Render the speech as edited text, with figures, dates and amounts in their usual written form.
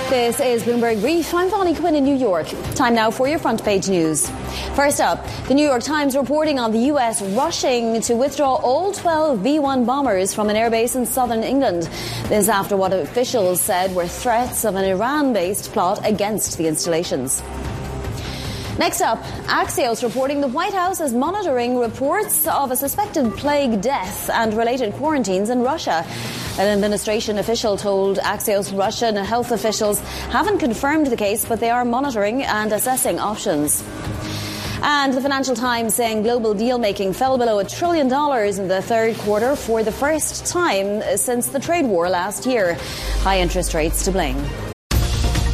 This is Bloomberg Brief. I'm Bonnie Quinn in New York. Time now for your front page news. First up, the New York Times reporting on the US rushing to withdraw all 12 B-1 bombers from an airbase in southern England. This after what officials said were threats of an Iran-based plot against the installations. Next up, Axios reporting the White House is monitoring reports of a suspected plague death and related quarantines in Russia. An administration official told Axios Russian health officials haven't confirmed the case, but they are monitoring and assessing options. And the Financial Times saying global deal-making fell below $1 trillion in the third quarter for the first time since the trade war last year. High interest rates to blame.